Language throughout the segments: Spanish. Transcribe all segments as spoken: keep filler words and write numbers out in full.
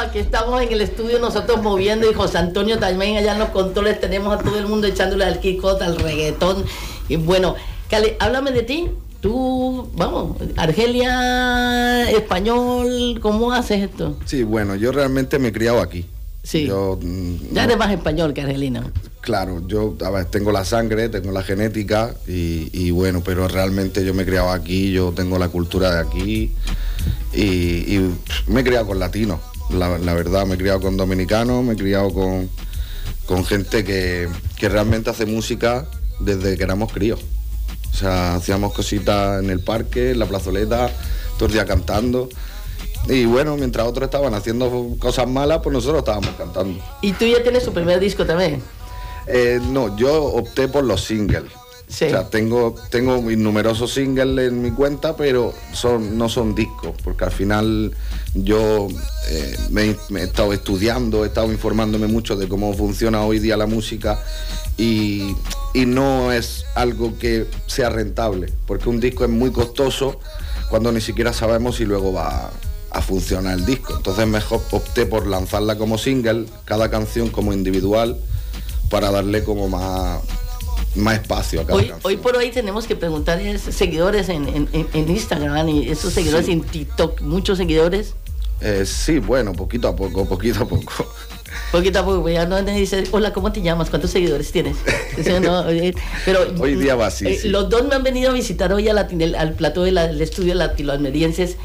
aquí estamos en el estudio nosotros moviendo y José Antonio también allá en los controles, tenemos a todo el mundo echándole al Kikot, al reggaetón. Y bueno, Cale, háblame de ti. Tú, vamos, Argelia, español, ¿cómo haces esto? Sí, bueno, yo realmente me he criado aquí. Sí. Yo, ya no, eres más español que argelino. Claro, yo a ver, tengo la sangre, tengo la genética y, y bueno, pero realmente yo me he criado aquí, yo tengo la cultura de aquí y, y me he criado con latinos, la, la verdad, me he criado con dominicanos, me he criado con, con gente que, que realmente hace música desde que éramos críos. O sea, hacíamos cositas en el parque, en la plazoleta, todo el día cantando. Y bueno, mientras otros estaban haciendo cosas malas, pues nosotros estábamos cantando. ¿Y tú ya tienes tu primer disco también? Eh, no, yo opté por los singles. Sí. O sea, tengo, tengo numerosos singles en mi cuenta, pero son, no son discos, porque al final yo eh, me, me he estado estudiando, he estado informándome mucho de cómo funciona hoy día la música y, y no es algo que sea rentable, porque un disco es muy costoso cuando ni siquiera sabemos si luego va a funcionar el disco. Entonces mejor opté por lanzarla como single, cada canción como individual, para darle como más... más espacio a cada hoy, canción. hoy por hoy tenemos que preguntar a seguidores en, en, en Instagram y esos seguidores sí. En TikTok, muchos seguidores. Eh, sí, bueno, poquito a poco, poquito a poco. Poquito a poco, ya no dice, hola, ¿cómo te llamas? ¿Cuántos seguidores tienes? Eso no, eh, pero, hoy día va así, eh, sí. Los dos me han venido a visitar hoy a la, el, al plató del de estudio latinoamerienses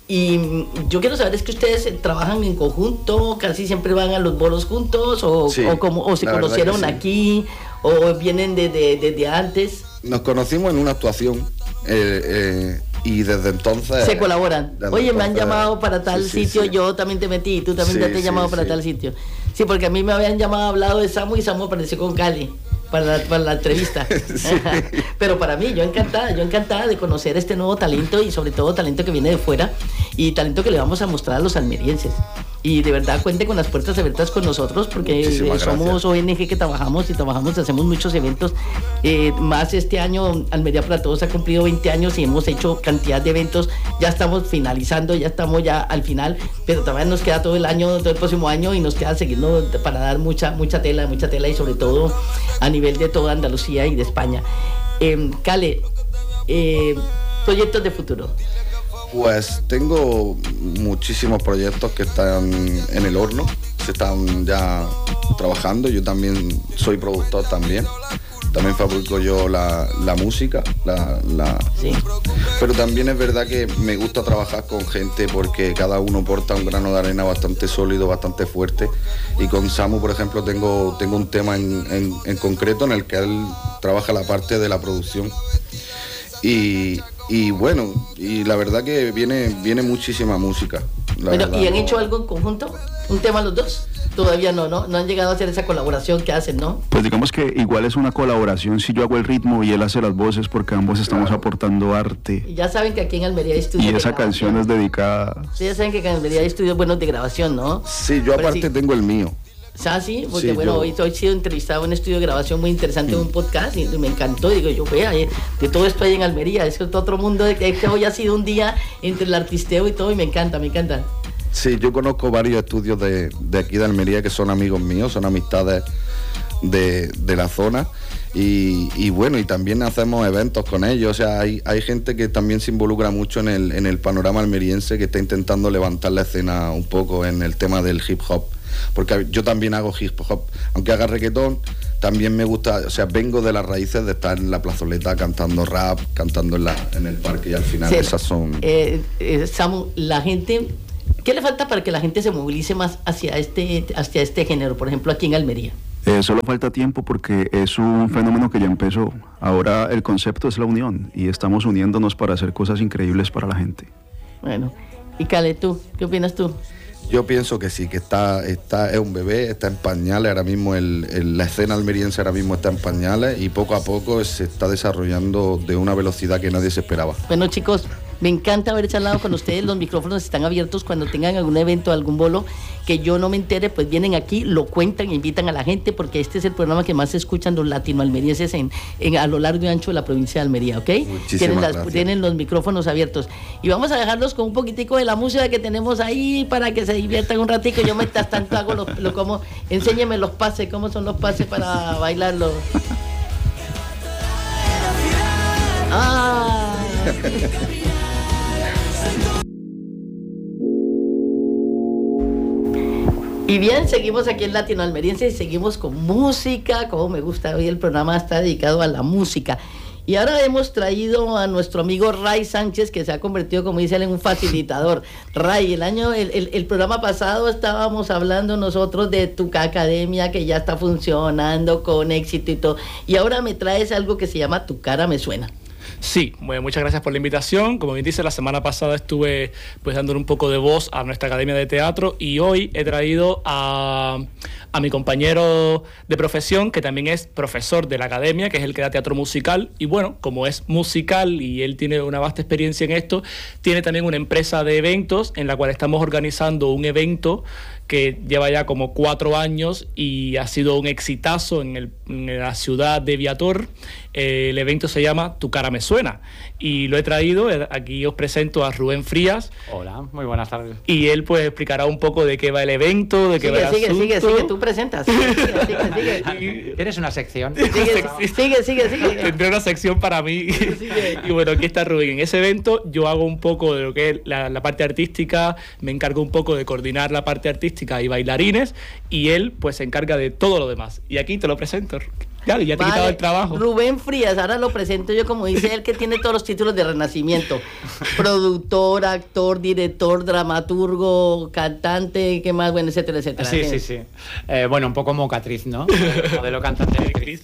y yo quiero saber, ¿es que ustedes trabajan en conjunto? ¿Casi siempre van a los bolos juntos? ¿O, sí, o, como, o se conocieron sí. aquí? ¿O vienen desde de, de, de antes? Nos conocimos en una actuación eh, eh, y desde entonces... Se colaboran. Oye, entonces, me han llamado para tal sí, sitio, sí, sí. Yo también te metí y tú también sí, te has llamado sí, para sí. tal sitio. Sí, porque a mí me habían llamado, hablado de Samu y Samu apareció con Cali para la, para la entrevista. Sí. Pero para mí, yo encantada, yo encantada de conocer este nuevo talento y sobre todo talento que viene de fuera y talento que le vamos a mostrar a los almerienses. Y de verdad cuente con las puertas abiertas con nosotros porque Muchísimas somos gracias. O N G que trabajamos y trabajamos, hacemos muchos eventos. Eh, más este año Almería para Todos ha cumplido veinte años y hemos hecho cantidad de eventos. Ya estamos finalizando, ya estamos ya al final, pero también nos queda todo el año, todo el próximo año y nos queda seguirnos para dar mucha, mucha tela, mucha tela y sobre todo a nivel de toda Andalucía y de España. Eh, Cale, eh, proyectos de futuro. Pues tengo muchísimos proyectos que están en el horno, se están ya trabajando. Yo también soy productor también, también fabrico yo la, la música, la, la... Sí. Pero también es verdad que me gusta trabajar con gente porque cada uno porta un grano de arena bastante sólido, bastante fuerte. Y con Samu, por ejemplo, tengo, tengo un tema en, en, en concreto en el que él trabaja la parte de la producción. Y, y bueno, y la verdad que viene, viene muchísima música. Bueno, verdad, ¿y han no... hecho algo en conjunto? ¿Un tema los dos? Todavía no, ¿no? No han llegado a hacer esa colaboración que hacen, ¿no? Pues digamos que igual es una colaboración si yo hago el ritmo y él hace las voces porque ambos estamos claro. aportando arte. Y ya saben que aquí en Almería hay estudios y esa canción es dedicada... Sí, ya saben que en Almería hay estudios buenos de grabación, ¿no? Sí, yo aparte sí. tengo el mío. ¿Ah, sí? Porque sí, bueno, yo... hoy he sido entrevistado en un estudio de grabación muy interesante, mm. un podcast, y me encantó. Digo, yo vea, de todo esto hay en Almería, es que otro mundo, es que hoy ha sido un día entre el artisteo y todo, y me encanta, me encanta. Sí, yo conozco varios estudios de, de aquí de Almería que son amigos míos, son amistades de, de la zona. Y, y bueno, y también hacemos eventos con ellos, o sea, hay, hay gente que también se involucra mucho en el, en el panorama almeriense, que está intentando levantar la escena un poco en el tema del hip hop, porque yo también hago hip hop, aunque haga reggaetón, también me gusta, o sea, vengo de las raíces de estar en la plazoleta cantando rap, cantando en, la, en el parque, y al final sí. esas son... Eh, eh, Samu, la gente, ¿qué le falta para que la gente se movilice más hacia este, hacia este género, por ejemplo, aquí en Almería? Eh, solo falta tiempo porque es un fenómeno que ya empezó. Ahora el concepto es la unión y estamos uniéndonos para hacer cosas increíbles para la gente. Bueno, y Cale, ¿tú? ¿Qué opinas tú? Yo pienso que sí, que está, está es un bebé, está en pañales, ahora mismo el, el, la escena almeriense ahora mismo está en pañales y poco a poco se está desarrollando de una velocidad que nadie se esperaba. Bueno, chicos, me encanta haber charlado con ustedes, los micrófonos están abiertos cuando tengan algún evento, algún bolo que yo no me entere, pues vienen aquí, lo cuentan, invitan a la gente, porque este es el programa que más se escuchan los latinoalmerienses en, en, a lo largo y ancho de la provincia de Almería, ¿ok? Tienen, las, tienen los micrófonos abiertos. Y vamos a dejarlos con un poquitico de la música que tenemos ahí para que se diviertan un ratico. Yo mientras tanto hago lo, lo como, enséñeme los pases, cómo son los pases para bailarlos. Ah. Y bien, seguimos aquí en Latinoalmeriense y seguimos con música, como me gusta. Hoy el programa está dedicado a la música. Y ahora hemos traído a nuestro amigo Ray Sánchez, que se ha convertido, como dice él, en un facilitador. Ray, el año, el, el, el programa pasado estábamos hablando nosotros de tu academia, que ya está funcionando con éxito y todo. Y ahora me traes algo que se llama Tu Cara Me Suena. Sí, bueno, muchas gracias por la invitación. Como bien dice, la semana pasada estuve pues dándole un poco de voz a nuestra academia de teatro y hoy he traído a, a mi compañero de profesión, que también es profesor de la academia, que es el que da teatro musical. Y bueno, como es musical y él tiene una vasta experiencia en esto, tiene también una empresa de eventos en la cual estamos organizando un evento que lleva ya como cuatro años y ha sido un exitazo en, el, en la ciudad de Viator. Eh, el evento se llama Tu Cara Me Suena y lo he traído, aquí os presento a Rubén Frías. Hola, muy buenas tardes. Y él pues explicará un poco de qué va el evento, de qué sigue, va el sigue, asunto. Sigue, sigue, sigue, tú presentas. Sigue, sigue, sigue. ¿Tienes una sección? Sigue, sigue, sigue, sigue. Tendré una sección para mí. Y bueno, aquí está Rubén. En ese evento yo hago un poco de lo que es la, la parte artística, me encargo un poco de coordinar la parte artística y bailarines, y él pues se encarga de todo lo demás. Y aquí te lo presento. Claro, ya te he vale. quitado el trabajo. Rubén Frías, ahora lo presento yo, como dice él, que tiene todos los títulos de Renacimiento. Productor, actor, director, dramaturgo, cantante, ¿qué más? Bueno, etcétera, etcétera. Sí, sí, sí. Eh, bueno, un poco mocatriz, ¿no? Modelo cantante de actriz.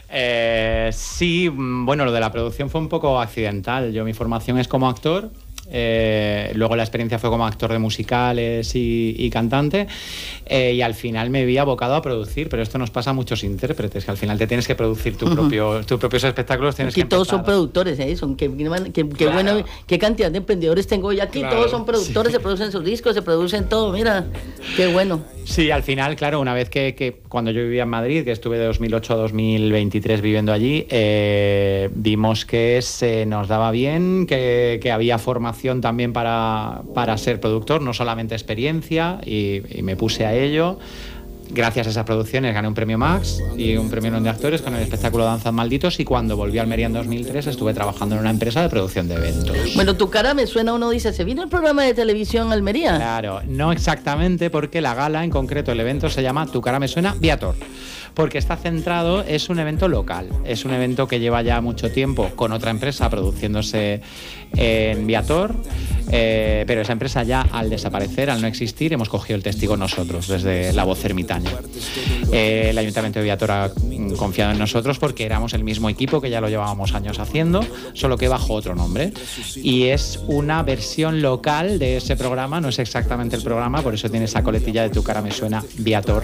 Eh, sí, bueno, lo de la producción fue un poco accidental. Yo, mi formación es como actor. Eh, luego la experiencia fue como actor de musicales y, y cantante, eh, y al final me vi abocado a producir, pero esto nos pasa a muchos intérpretes, que al final te tienes que producir tu propio, tus propios espectáculos. Tienes aquí que todos empezar. Son productores, ¿eh? Son, qué, qué, qué, claro. Bueno, qué cantidad de emprendedores tengo hoy aquí. Claro, todos son productores, sí. Se producen sus discos, se producen todo, mira, qué bueno. Sí, al final, claro, una vez que, que cuando yo vivía en Madrid, que estuve de dos mil ocho a dos mil veintitrés viviendo allí, eh, vimos que se nos daba bien, que, que había formación también para, para ser productor, no solamente experiencia, y, y me puse a ello. Gracias a esas producciones gané un premio Max y un premio de actores con el espectáculo Danzas Malditos, y cuando volví a Almería en dos mil tres estuve trabajando en una empresa de producción de eventos. Bueno, Tu Cara Me Suena, uno dice, ¿se vino el programa de televisión Almería? Claro, no exactamente, porque la gala, en concreto el evento, se llama Tu Cara Me Suena Viator, porque está centrado, es un evento local, es un evento que lleva ya mucho tiempo con otra empresa produciéndose en Viator, eh, pero esa empresa ya, al desaparecer, al no existir, hemos cogido el testigo nosotros desde La Voz Ermitaña. Eh, el Ayuntamiento de Viator ha confiado en nosotros porque éramos el mismo equipo, que ya lo llevábamos años haciendo, solo que bajo otro nombre, y es una versión local de ese programa, no es exactamente el programa, por eso tiene esa coletilla de Tu Cara Me Suena Viator,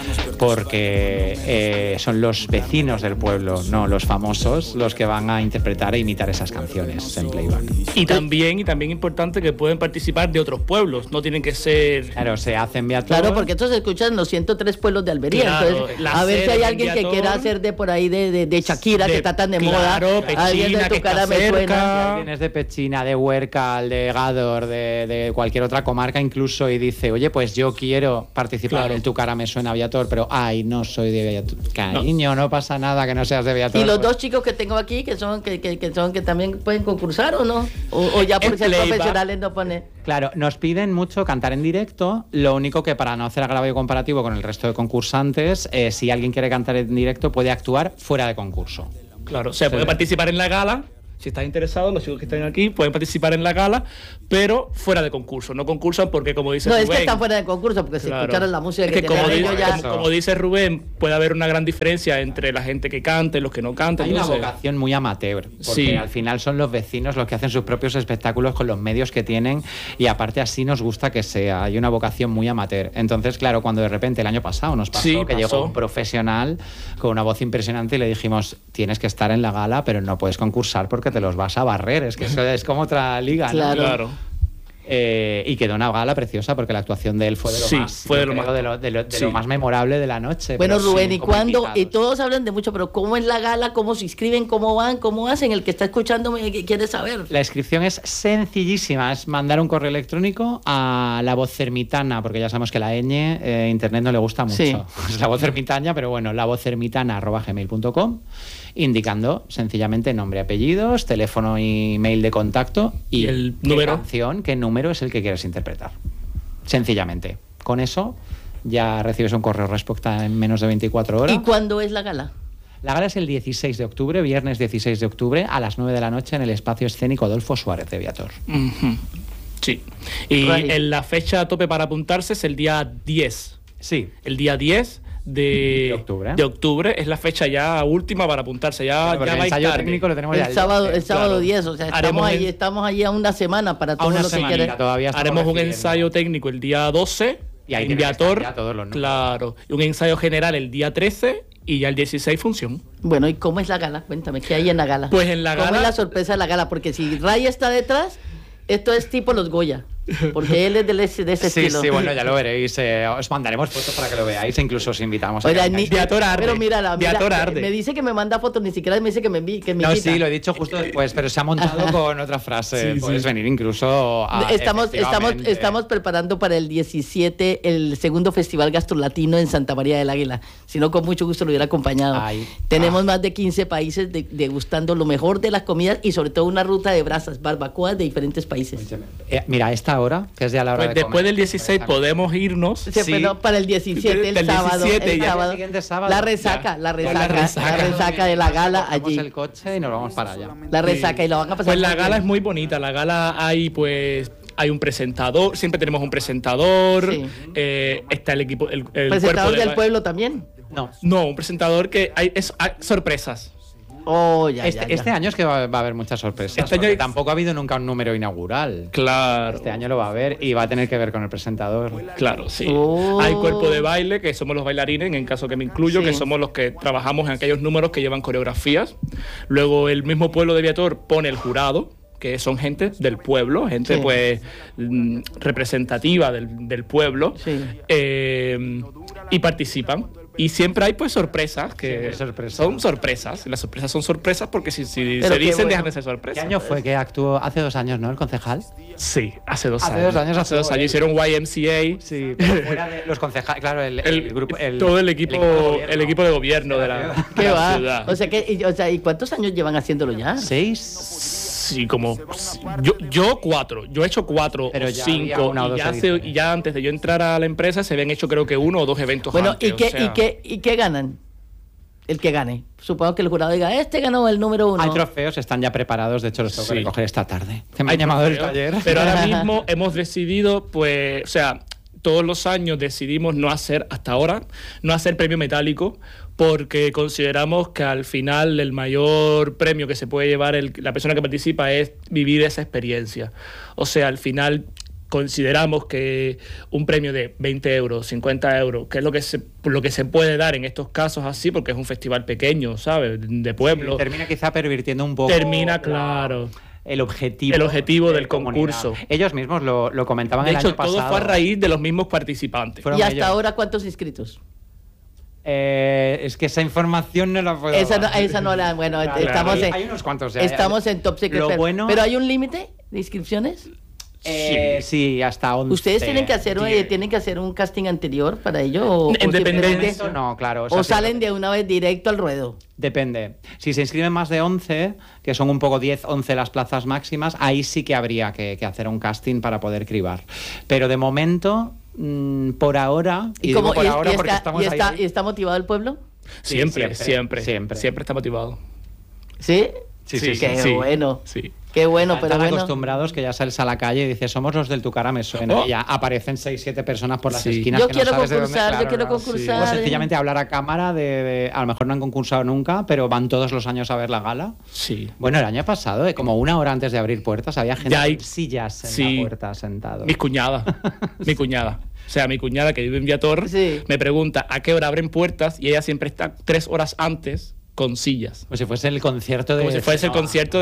porque eh, son los vecinos del pueblo, no los famosos, los que van a interpretar e imitar esas canciones en playback. Y también, y también importante, que pueden participar de otros pueblos, no tienen que ser... Claro, se hacen Viator. Claro, porque estos se escuchan en los ciento tres pueblos de Almería, claro, entonces a ver si hay alguien que quiera hacer de por ahí de, de, de Shakira, de, que está tan de claro, moda, Pechina, alguien de Tu Cara Me Suena. Si alguien es de Pechina, de Huércal, de Gádor, de, de cualquier otra comarca incluso, y dice, oye, pues yo quiero participar claro. en Tu Cara Me Suena Viator, pero ay, no soy de Viator. Cariño, no. no pasa nada que no seas de Viator. Y los pues. dos chicos que tengo aquí, que son que, que, que son que también pueden concursar, ¿o no? O, o ya por ser profesionales no pone. Claro, nos piden mucho cantar en directo, lo único que, para no hacer agravio comparativo con el resto de concursantes, eh, si alguien quiere cantar en directo puede actuar fuera de concurso. Claro, o sea, puede participar en la gala. Si estás interesado, los chicos que están aquí pueden participar en la gala, pero fuera de concurso. No concursan porque, como dice no, Rubén... No, es que están fuera de concurso, porque claro. si escucharon la música es que, que tiene como, ellos ya... como, como dice Rubén, puede haber una gran diferencia entre la gente que canta y los que no cantan. Hay no una sé. vocación muy amateur, porque sí. al final son los vecinos los que hacen sus propios espectáculos con los medios que tienen, y aparte así nos gusta que sea. Hay una vocación muy amateur. Entonces, claro, cuando de repente el año pasado nos pasó sí, que pasó. llegó un profesional con una voz impresionante y le dijimos, tienes que estar en la gala, pero no puedes concursar porque te los vas a barrer. Es que eso es como otra liga, ¿no? Claro. claro. Eh, y quedó una gala preciosa porque la actuación de él fue de lo sí, más fue de lo, creo, más, de lo, de lo, de sí. lo más memorable de la noche. Bueno, Rubén, sí, ¿y cuándo? invitados. Y todos hablan de mucho, pero ¿cómo es la gala? ¿Cómo se inscriben? ¿Cómo van? ¿Cómo hacen? El que está escuchando me quiere saber. La inscripción es sencillísima, es mandar un correo electrónico a La Voz Ermitana, porque ya sabemos que la ñ, eh, internet no le gusta mucho. Sí. Es La Voz Ermitaña, pero bueno, lavozermitana arroba gmail punto com, indicando sencillamente nombre, apellidos, teléfono y mail de contacto y, ¿Y el qué número? canción, qué número es el que quieres interpretar. Sencillamente. Con eso ya recibes un correo respuesta en menos de veinticuatro horas. ¿Y cuándo es la gala? La gala es el dieciséis de octubre, viernes dieciséis de octubre, a las nueve de la noche en el espacio escénico Adolfo Suárez de Viator. Uh-huh. Sí. Y Right. en la fecha tope para apuntarse es el día diez. Sí. El día diez de, De octubre. de octubre es la fecha ya última para apuntarse. Ya, Porque ya el vais ensayo tarde. técnico lo tenemos ya El sábado, el sábado claro. diez, o sea, estamos Haremos ahí, el- estamos allí a una semana para A todo una lo que semanita quieren. todavía estamos Haremos un recibiendo. ensayo técnico el día doce Y ahí en tienen que estar Viator. ya todos los números. Claro. Y un ensayo general el día trece y ya el dieciséis función. Bueno, ¿y cómo es la gala? Cuéntame, ¿qué hay en la gala? Pues en la ¿Cómo gala- es la sorpresa de la gala? Porque si Ray está detrás, esto es tipo los Goya, porque él es de ese, de ese Sí, estilo. sí, bueno, ya lo veréis. eh, os mandaremos fotos para que lo veáis e incluso os invitamos a Oiga, que ni- vengáis. Viator arde. pero mira, mira, Viator arde. me dice que me manda fotos, ni siquiera me dice que me envíe, que me No, invita. sí, lo he dicho justo después, pero se ha montado con otra frase. Sí, Puedes sí. venir incluso a... Estamos, estamos, efectivamente. estamos preparando para el diecisiete el segundo Festival Gastrolatino en Santa María del Águila. Si no, con mucho gusto lo hubiera acompañado. Ay. Tenemos Ah. más de quince países de- degustando lo mejor de las comidas y sobre todo una ruta de brasas, barbacoas de diferentes países. Eh, mira, a esta hora, que es ya la hora Pues de después comer, del dieciséis pues, podemos irnos. Sí, Sí. pero para el diecisiete, el Del sábado, diecisiete, el ya. sábado, El siguiente sábado. la resaca, Ya. la La resaca, la resaca. resaca, de la gala Cogemos allí. el coche y nos vamos para allá. La resaca y lo van a pasar. Pues la muy gala bien. es muy bonita. La gala hay pues hay un presentador, siempre tenemos un presentador, Sí. eh, está el equipo, el, el Presentador cuerpo de del ba- pueblo también. No. No, un presentador que hay es hay sorpresas. Oh, ya, Este, ya, ya. este año es que va, va a haber muchas sorpresas. Este año porque hay- tampoco ha habido nunca un número inaugural. Claro. Este año lo va a haber y va a tener que ver con el presentador. Claro, sí. Oh. Hay cuerpo de baile, que somos los bailarines, en caso que me incluyo, Sí. que somos los que trabajamos en aquellos números que llevan coreografías. Luego el mismo pueblo de Viator pone el jurado, que son gente del pueblo, gente Sí. pues mm, representativa del, del pueblo, Sí. eh, y participan. Y siempre hay pues sorpresas, que Siempre sorpresas. son sorpresas. Las sorpresas son sorpresas porque si, si Pero se qué dicen, bueno. dejan de ser ¿Qué sorpresas. año fue que actuó? Hace dos años, ¿no? El concejal. Sí, hace dos Hace años. dos años Hace dos actuó, años ¿eh? hicieron Y M C A. Sí, pero fuera de los concejales, claro, el, el El, grupo, el- todo el equipo, de gobierno. el equipo de gobierno de la, ¿Qué de la va? ciudad. O sea, que, y, o sea, ¿y cuántos años llevan haciéndolo ya? ¿Seis? Sí, como yo, yo cuatro, yo he hecho cuatro Pero o ya había cinco una o y dos ya, se- ediciones. y ya antes de yo entrar a la empresa se habían hecho creo que uno o dos eventos Bueno, antes, ¿y qué, o sea, y, qué, ¿y qué ganan? El que gane. Supongo que el jurado diga, este ganó el número uno. Hay trofeos, están ya preparados, de hecho los tengo que Sí. recoger esta tarde. Que me hay han llamado del trofeos, taller. Pero ahora mismo hemos decidido, pues, o sea, todos los años decidimos no hacer, hasta ahora, no hacer premio metálico, porque consideramos que al final el mayor premio que se puede llevar el- la persona que participa es vivir esa experiencia. O sea, al final consideramos que un premio de veinte euros, cincuenta euros, que es lo que se, lo que se puede dar en estos casos así, porque es un festival pequeño, ¿sabes? De pueblo. Termina quizá pervirtiendo un poco. Termina, la- claro. El objetivo. El objetivo de del comunidad. concurso. Ellos mismos lo, lo comentaban De el hecho, año todo pasado. fue a raíz de los mismos participantes. Fueron ¿Y hasta ellos. ahora cuántos inscritos? Eh, es que esa información no la puedo Esa no, dar. esa no la... Bueno, Claro, estamos, hay, en, hay unos cuantos ya. estamos en Top Secret. Lo pero- bueno- ¿Pero hay un límite de inscripciones? Eh, sí, hasta once. ¿Ustedes tienen que hacer eh, diez. tienen que hacer un casting anterior para ello? ¿O, En o dependencia- simplemente- Eso no, claro. o sea, salen de una vez directo al ruedo? Depende. Si se inscriben más de once, que son un poco diez, once las plazas máximas, ahí sí que habría que, que hacer un casting para poder cribar. Pero de momento, mmm, por ahora, y, cómo- digo por y- ahora y porque está, estamos y está- ahí. y está motivado el pueblo? Sí, Siempre, siempre, siempre, siempre. siempre, está motivado. ¿Sí? Sí, sí, Qué sí. bueno. Sí. Qué bueno, pero Están bueno. acostumbrados que ya sales a la calle y dices, somos los del Tu Cara Me Suena. Oh. Y ya aparecen seis, siete personas por las Sí. esquinas Yo que quiero no sabes de dónde- concursar, yo claro, quiero claro, sí. concursar. O sencillamente hablar a cámara de, de- a lo mejor no han concursado nunca, pero van todos los años a ver la gala. Sí. Bueno, el año pasado, eh, como una hora antes de abrir puertas, había gente Ya hay- en sillas en sí. la puerta sentados. Mi cuñada. Mi cuñada. O sea, mi cuñada que vive en Viator Sí. me pregunta a qué hora abren puertas y ella siempre está tres horas antes con sillas. Como si fuese el concierto de... Como si fuese el concierto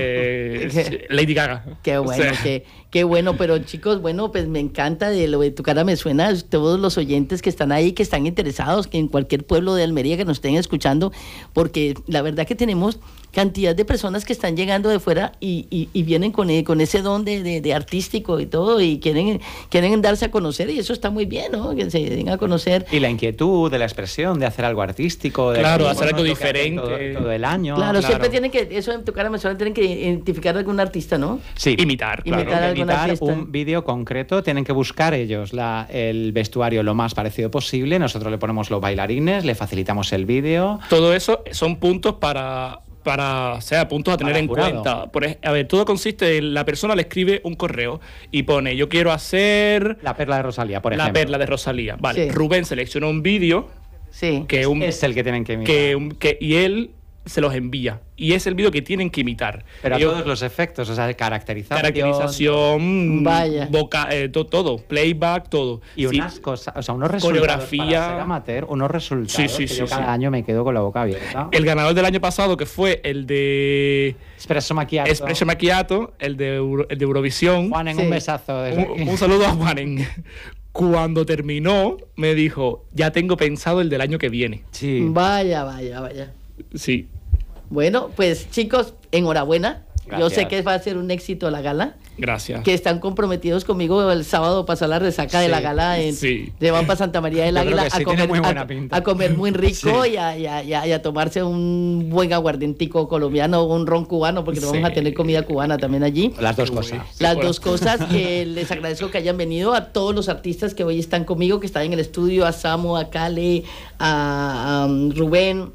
de Lady Gaga. Qué bueno, o sea. qué, qué bueno, pero chicos, bueno, pues me encanta de lo de Tu Cara Me Suena, todos los oyentes que están ahí, que están interesados, que en cualquier pueblo de Almería que nos estén escuchando, porque la verdad que tenemos cantidad de personas que están llegando de fuera y, y, y vienen con, con ese don de, de, de artístico y todo, y quieren, quieren darse a conocer, y eso está muy bien, ¿no? Que se den a conocer. Y la inquietud de la expresión, de hacer algo artístico. De claro, que, hacer algo lo que diferente. Todo, todo el año. Claro, claro, siempre tienen que, eso en Tu Cara Me Suena, tienen que identificar a algún artista, ¿no? Sí. Imitar, claro. Imitar a algún Editar artista. un vídeo concreto, tienen que buscar ellos la, el vestuario lo más parecido posible, nosotros le ponemos los bailarines, le facilitamos el vídeo. Todo eso son puntos para... para, o sea, puntos a tener Para en jurado. cuenta. Por, ej- a ver, todo consiste en la persona le escribe un correo y pone, yo quiero hacer La perla de Rosalía, por la ejemplo. perla de Rosalía. Vale, Sí. Rubén selecciona un vídeo Sí. que un, Es el que tienen que imitar. que, un- que y él se los envía. Y es el vídeo que tienen que imitar. Pero Ellos- todos los efectos, o sea, caracterización. caracterización, Vaya. voca- eh, to- todo, playback, todo. Y Sí. unas cosas, o sea, unos resultados Coreografía. para ser amateur, unos resultados Sí, sí, que sí, yo sí. cada año me quedo con la boca abierta. El ganador del año pasado, que fue el de Espresso Macchiato. Espresso Macchiato, el de, Euro- el de Eurovisión. Juanen, Sí. un besazo. desde aquí. Un, un saludo a Juanen. Cuando terminó, me dijo, ya tengo pensado el del año que viene. Sí. Vaya, vaya, vaya. Sí. Bueno, pues chicos, enhorabuena. Yo sé Gracias. que va a ser un éxito la gala, Gracias. que están comprometidos conmigo el sábado para pasar la resaca de Sí, la gala. En, sí. Se van para Santa María del Yo creo Águila que sí, a, comer, tiene muy buena a- pinta. a comer muy rico Sí. y, a, y a- y a- y a tomarse un buen aguardientico colombiano o un ron cubano, porque Sí. vamos a tener comida cubana también allí. Las dos Qué cosas. bueno. Las bueno. dos cosas, que les agradezco que hayan venido, a todos los artistas que hoy están conmigo, que están en el estudio, a Samu, a Kale, a, a, um, Rubén,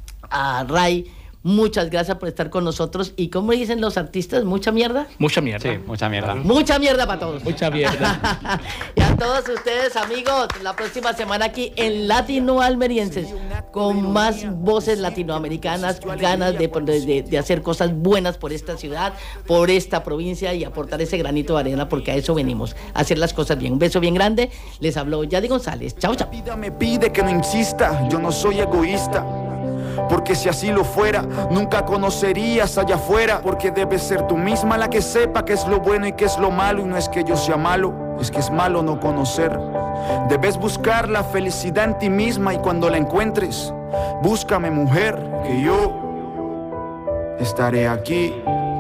a Ray. Muchas gracias por estar con nosotros. Y como dicen los artistas, mucha mierda. Mucha mierda. Sí, mucha mierda. Mucha mierda para todos. Mucha mierda. Y a todos ustedes, amigos, la próxima semana aquí en Latino Almerienses, con más voces latinoamericanas, ganas de, de, de hacer cosas buenas por esta ciudad, por esta provincia y aportar ese granito de arena, porque a eso venimos, a hacer las cosas bien. Un beso bien grande. Les habló Yadi González. Chao, chao. La vida me pide que no insista, yo no soy egoísta. Porque si así lo fuera, nunca conocerías allá afuera. Porque debes ser tú misma la que sepa qué es lo bueno y qué es lo malo. Y no es que yo sea malo, es que es malo no conocer. Debes buscar la felicidad en ti misma y cuando la encuentres, búscame, mujer, que yo estaré aquí.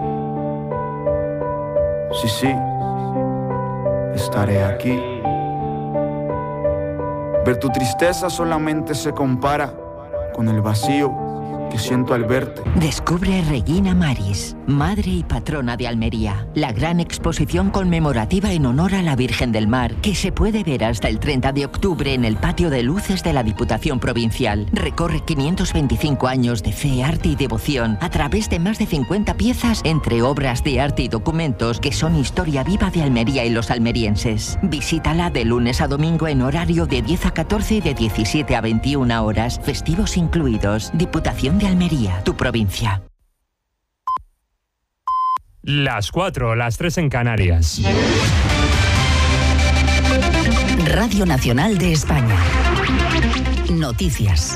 Sí, sí, estaré aquí. Ver tu tristeza solamente se compara con el vacío que siento al verte. Descubre Regina Maris, madre y patrona de Almería. La gran exposición conmemorativa en honor a la Virgen del Mar, que se puede ver hasta el treinta de octubre en el patio de luces de la Diputación Provincial. Recorre quinientos veinticinco años de fe, arte y devoción a través de más de cincuenta piezas entre obras de arte y documentos que son historia viva de Almería y los almerienses. Visítala de lunes a domingo en horario de diez a catorce y de diecisiete a veintiuna horas, festivos incluidos. Diputación de Almería, tu provincia. Las cuatro, las tres en Canarias. Radio Nacional de España. Noticias.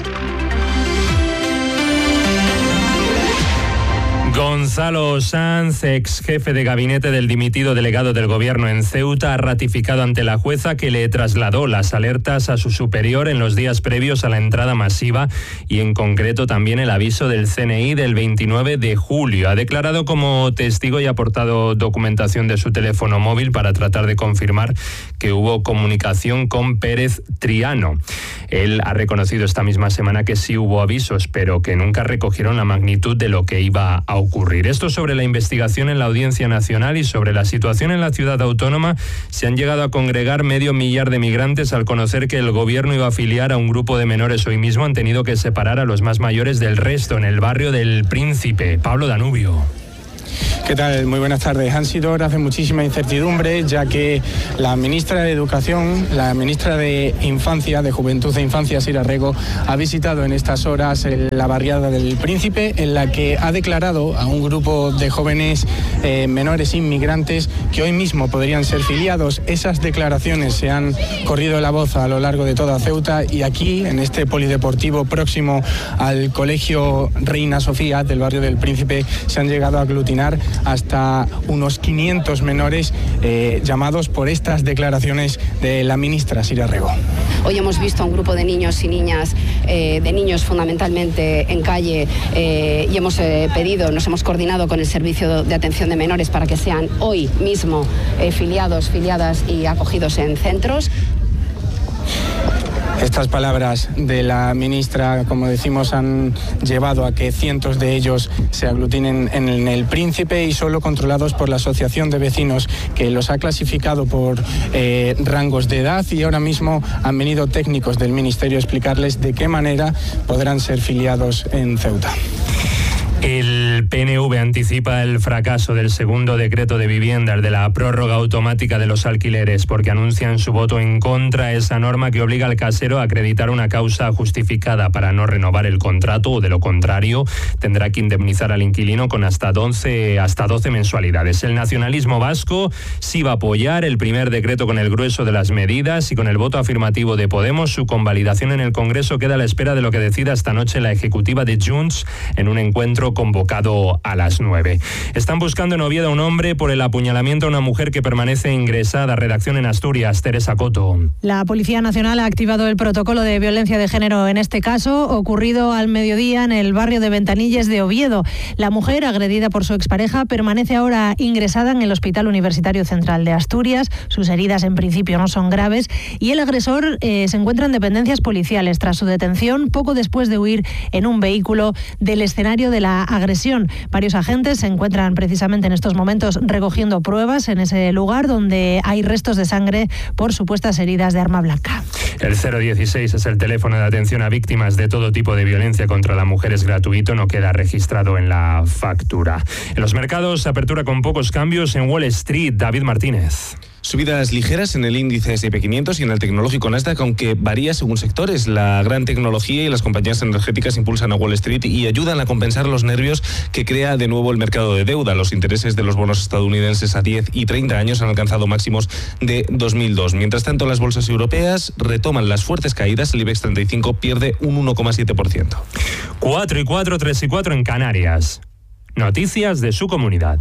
Gonzalo Sanz, ex jefe de gabinete del dimitido delegado del gobierno en Ceuta, ha ratificado ante la jueza que le trasladó las alertas a su superior en los días previos a la entrada masiva y en concreto también el aviso del C N I del veintinueve de julio. Ha declarado como testigo y ha aportado documentación de su teléfono móvil para tratar de confirmar que hubo comunicación con Pérez Triano. Él ha reconocido esta misma semana que sí hubo avisos, pero que nunca recogieron la magnitud de lo que iba a ocurrir. Esto sobre la investigación en la Audiencia Nacional y sobre la situación en la ciudad autónoma. Se han llegado a congregar medio millar de migrantes al conocer que el gobierno iba a afiliar a un grupo de menores. Hoy mismo han tenido que separar a los más mayores del resto en el barrio del Príncipe. Pablo Danubio. ¿Qué tal? Muy buenas tardes. Han sido horas de muchísima incertidumbre, ya que la ministra de Educación, la ministra de Infancia, de Juventud e Infancia, Sira Rego, ha visitado en estas horas la barriada del Príncipe, en la que ha declarado a un grupo de jóvenes eh, menores inmigrantes que hoy mismo podrían ser filiados. Esas declaraciones se han corrido la voz a lo largo de toda Ceuta, y aquí, en este polideportivo próximo al Colegio Reina Sofía del barrio del Príncipe, se han llegado a aglutinar hasta unos quinientos menores eh, llamados por estas declaraciones de la ministra Sira Rego. Hoy hemos visto a un grupo de niños y niñas, eh, de niños fundamentalmente en calle, eh, y hemos eh, pedido, nos hemos coordinado con el Servicio de Atención de Menores para que sean hoy mismo eh, filiados, filiadas y acogidos en centros. Estas palabras de la ministra, como decimos, han llevado a que cientos de ellos se aglutinen en el Príncipe, y solo controlados por la Asociación de Vecinos, que los ha clasificado por eh, rangos de edad, y ahora mismo han venido técnicos del Ministerio a explicarles de qué manera podrán ser filiados en Ceuta. El P N V anticipa el fracaso del segundo decreto de viviendas, de la prórroga automática de los alquileres, porque anuncian su voto en contra a esa norma que obliga al casero a acreditar una causa justificada para no renovar el contrato, o de lo contrario tendrá que indemnizar al inquilino con hasta doce, hasta doce mensualidades. El nacionalismo vasco sí va a apoyar el primer decreto con el grueso de las medidas, y con el voto afirmativo de Podemos, su convalidación en el Congreso queda a la espera de lo que decida esta noche la ejecutiva de Junts en un encuentro convocado a las nueve. Están buscando en Oviedo a un hombre por el apuñalamiento a una mujer que permanece ingresada. Redacción en Asturias, Teresa Coto. La Policía Nacional ha activado el protocolo de violencia de género en este caso, ocurrido al mediodía en el barrio de Ventanilles de Oviedo. La mujer, agredida por su expareja, permanece ahora ingresada en el Hospital Universitario Central de Asturias. Sus heridas en principio no son graves, y el agresor eh, se encuentra en dependencias policiales tras su detención poco después de huir en un vehículo del escenario de la agresión. Varios agentes se encuentran precisamente en estos momentos recogiendo pruebas en ese lugar, donde hay restos de sangre por supuestas heridas de arma blanca. El cero dieciséis es el teléfono de atención a víctimas de todo tipo de violencia contra la mujer. Es gratuito, no queda registrado en la factura. En los mercados, apertura con pocos cambios en Wall Street. David Martínez. Subidas ligeras en el índice ese y pe quinientos y en el tecnológico Nasdaq, aunque varía según sectores. La gran tecnología y las compañías energéticas impulsan a Wall Street y ayudan a compensar los nervios que crea de nuevo el mercado de deuda. Los intereses de los bonos estadounidenses a diez y treinta años han alcanzado máximos de dos mil dos. Mientras tanto, las bolsas europeas retoman las fuertes caídas. El IBEX treinta y cinco pierde un uno coma siete por ciento. cuatro y cuatro, tres y cuatro en Canarias. Noticias de su comunidad.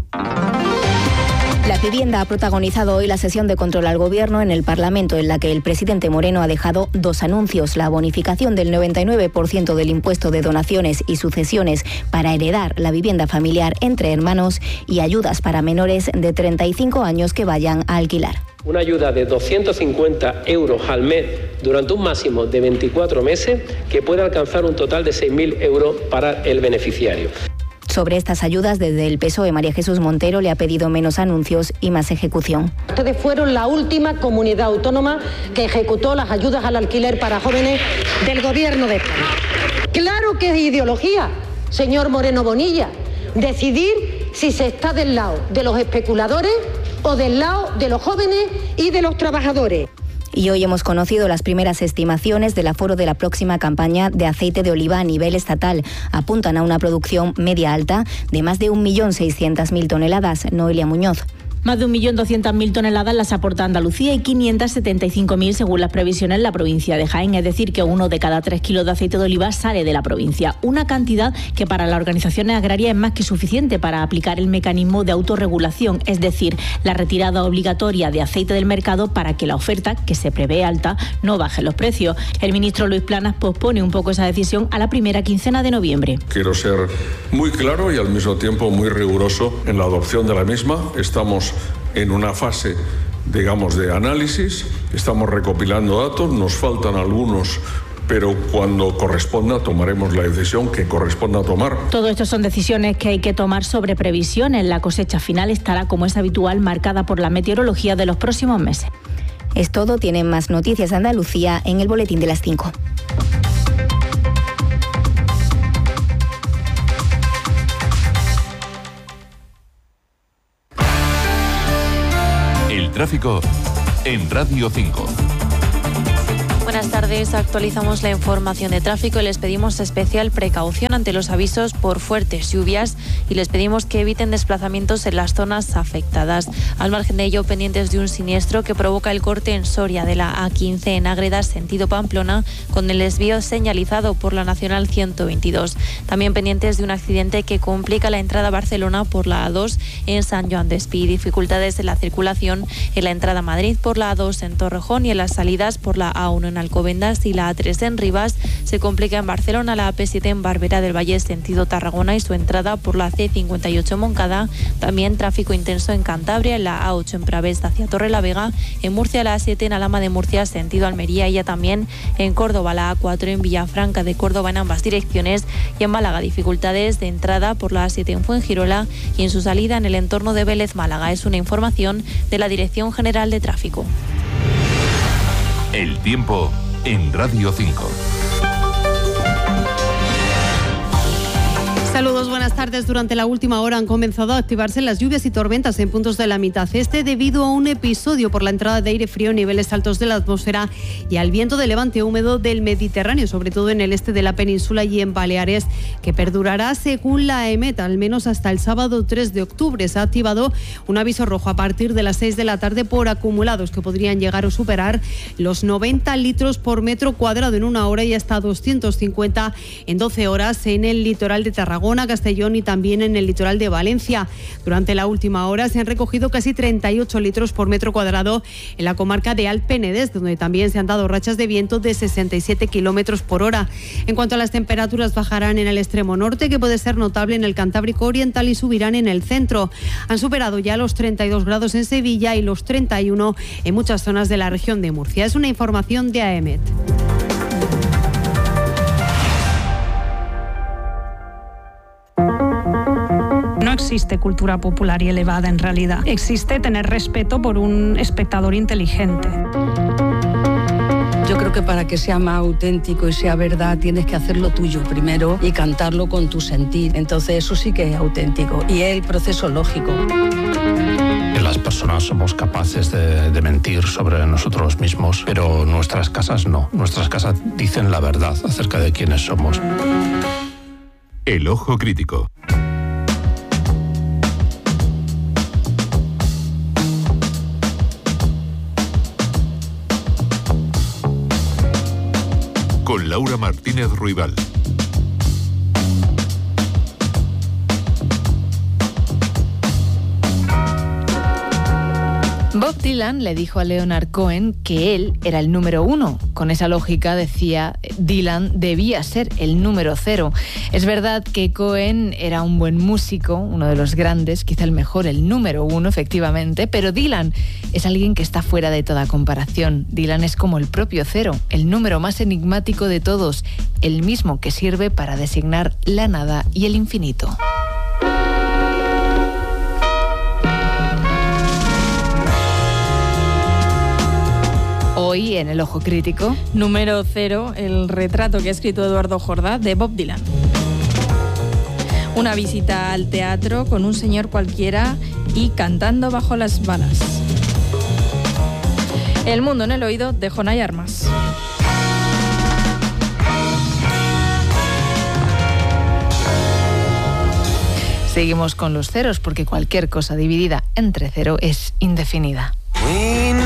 La vivienda ha protagonizado hoy la sesión de control al Gobierno en el Parlamento, en la que el presidente Moreno ha dejado dos anuncios: la bonificación del noventa y nueve por ciento del impuesto de donaciones y sucesiones para heredar la vivienda familiar entre hermanos, y ayudas para menores de treinta y cinco años que vayan a alquilar. Una ayuda de doscientos cincuenta euros al mes durante un máximo de veinticuatro meses, que puede alcanzar un total de seis mil euros para el beneficiario. Sobre estas ayudas, desde el P S O E, María Jesús Montero le ha pedido menos anuncios y más ejecución. Ustedes fueron la última comunidad autónoma que ejecutó las ayudas al alquiler para jóvenes del Gobierno de España. Claro que es ideología, señor Moreno Bonilla, decidir si se está del lado de los especuladores o del lado de los jóvenes y de los trabajadores. Y hoy hemos conocido las primeras estimaciones del aforo de la próxima campaña de aceite de oliva a nivel estatal. Apuntan a una producción media-alta de más de un millón seiscientas mil toneladas. Noelia Muñoz. Más de un millón doscientas mil toneladas las aporta Andalucía y quinientas setenta y cinco mil según las previsiones la provincia de Jaén. Es decir, que uno de cada tres kilos de aceite de oliva sale de la provincia. Una cantidad que para las organizaciones agrarias es más que suficiente para aplicar el mecanismo de autorregulación, es decir, la retirada obligatoria de aceite del mercado para que la oferta, que se prevé alta, no baje los precios. El ministro Luis Planas pospone un poco esa decisión a la primera quincena de noviembre. Quiero ser muy claro y al mismo tiempo muy riguroso en la adopción de la misma. Estamos en una fase, digamos, de análisis, estamos recopilando datos, nos faltan algunos, pero cuando corresponda tomaremos la decisión que corresponda tomar. Todo esto son decisiones que hay que tomar sobre previsiones. La cosecha final estará, como es habitual, marcada por la meteorología de los próximos meses. Es todo. Tienen más noticias de Andalucía en el boletín de las cinco. tráfico en Radio cinco. Buenas tardes, actualizamos la información de tráfico y les pedimos especial precaución ante los avisos por fuertes lluvias y les pedimos que eviten desplazamientos en las zonas afectadas. Al margen de ello, pendientes de un siniestro que provoca el corte en Soria de la A quince en Ágreda, sentido Pamplona, con el desvío señalizado por la Nacional ciento veintidós. También pendientes de un accidente que complica la entrada a Barcelona por la A dos en San Joan Despí. Dificultades en la circulación en la entrada a Madrid por la A dos en Torrejón y en las salidas por la A uno en Alcobendas y la A tres en Rivas. Se complica en Barcelona la A P siete en Barberá del Valle sentido Tarragona y su entrada por la C cincuenta y ocho en Moncada. También tráfico intenso en Cantabria en la A ocho en Pravés hacia Torrelavega. En Murcia la A siete en Alhama de Murcia sentido Almería y ya también en Córdoba la A cuatro en Villafranca de Córdoba en ambas direcciones. Y en Málaga dificultades de entrada por la A siete en Fuengirola y en su salida en el entorno de Vélez Málaga. Es una información de la Dirección General de Tráfico. El tiempo en Radio cinco. Saludos, buenas tardes. Durante la última hora han comenzado a activarse las lluvias y tormentas en puntos de la mitad este debido a un episodio por la entrada de aire frío en niveles altos de la atmósfera y al viento de levante húmedo del Mediterráneo, sobre todo en el este de la península y en Baleares, que perdurará según la EMET al menos hasta el sábado tres de octubre. Se ha activado un aviso rojo a partir de las seis de la tarde por acumulados que podrían llegar a superar los noventa litros por metro cuadrado en una hora y hasta doscientos cincuenta en doce horas en el litoral de Tarragona, Castellón y también en el litoral de Valencia. Durante la última hora se han recogido casi treinta y ocho litros por metro cuadrado en la comarca de Alt Penedès, donde también se han dado rachas de viento de sesenta y siete kilómetros por hora. En cuanto a las temperaturas, bajarán en el extremo norte, que puede ser notable en el Cantábrico Oriental, y subirán en el centro. Han superado ya los treinta y dos grados en Sevilla y los treinta y uno en muchas zonas de la región de Murcia. Es una información de AEMET. No existe cultura popular y elevada en realidad. Existe tener respeto por un espectador inteligente. Yo creo que para que sea más auténtico y sea verdad tienes que hacerlo tuyo primero y cantarlo con tu sentir. Entonces eso sí que es auténtico y es el proceso lógico. Las personas somos capaces de, de mentir sobre nosotros mismos, pero nuestras casas no. Nuestras casas dicen la verdad acerca de quiénes somos. El ojo crítico. Con Laura Martínez Ruibal. Bob Dylan le dijo a Leonard Cohen que él era el número uno. Con esa lógica, decía, Dylan debía ser el número cero. Es verdad que Cohen era un buen músico, uno de los grandes, quizá el mejor, el número uno, efectivamente, pero Dylan es alguien que está fuera de toda comparación. Dylan es como el propio cero, el número más enigmático de todos, el mismo que sirve para designar la nada y el infinito. Hoy en El Ojo Crítico. Número cero, el retrato que ha escrito Eduardo Jordá de Bob Dylan. Una visita al teatro con un señor cualquiera y cantando bajo las balas. El mundo en el oído de Jonay Armas. Seguimos con los ceros porque cualquier cosa dividida entre cero es indefinida.